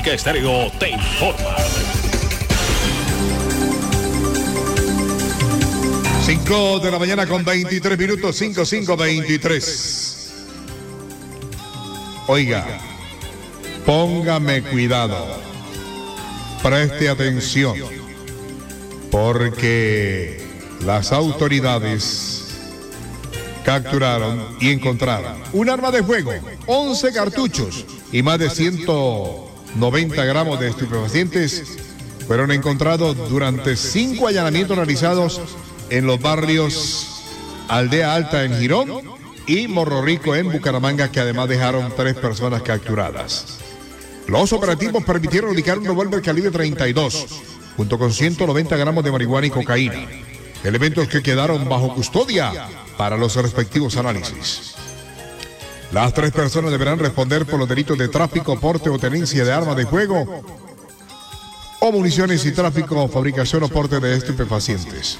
Olímpica Estéreo te informa. 5 de la mañana con 23 minutos, 5:23. Oiga, póngame cuidado, preste atención, porque las autoridades capturaron y encontraron un arma de fuego, 11 cartuchos y más de 190 gramos de estupefacientes fueron encontrados durante 5 allanamientos realizados en los barrios Aldea Alta en Girón y Morro Rico en Bucaramanga, que además dejaron 3 personas capturadas. Los operativos permitieron ubicar un revólver calibre 32, junto con 190 gramos de marihuana y cocaína, elementos que quedaron bajo custodia para los respectivos análisis. Las 3 personas deberán responder por los delitos de tráfico, porte o tenencia de armas de fuego o municiones y tráfico, fabricación o porte de estupefacientes.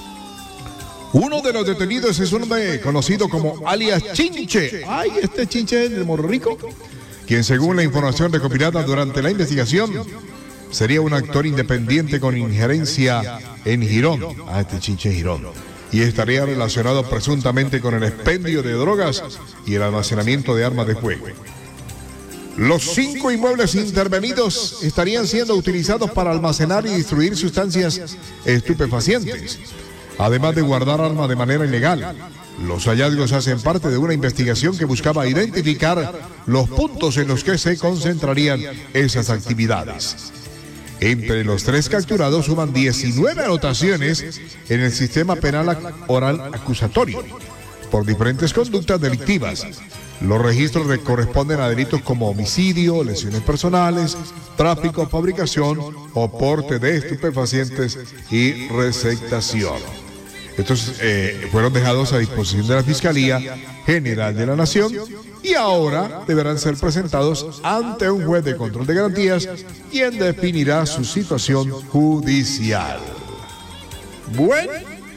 Uno de los detenidos es un hombre conocido como alias Chinche. ¡Ay, este Chinche es del Morro Rico! Quien, según la información recopilada durante la investigación, sería un actor independiente con injerencia en Girón. Este Chinche es Girón. Y estaría relacionado presuntamente con el expendio de drogas y el almacenamiento de armas de fuego. Los 5 inmuebles intervenidos estarían siendo utilizados para almacenar y distribuir sustancias estupefacientes, además de guardar armas de manera ilegal. Los hallazgos hacen parte de una investigación que buscaba identificar los puntos en los que se concentrarían esas actividades. Entre los 3 capturados suman 19 anotaciones en el sistema penal oral acusatorio por diferentes conductas delictivas. Los registros corresponden a delitos como homicidio, lesiones personales, tráfico, fabricación o porte de estupefacientes y receptación. Estos fueron dejados a disposición de la Fiscalía General de la Nación y ahora deberán ser presentados ante un juez de control de garantías, quien definirá su situación judicial. Bueno.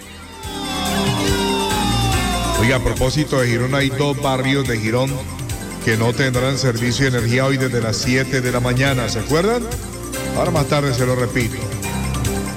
Oiga, a propósito de Girón, hay 2 barrios de Girón que no tendrán servicio de energía hoy desde las 7 de la mañana, ¿se acuerdan? Ahora más tarde se lo repito.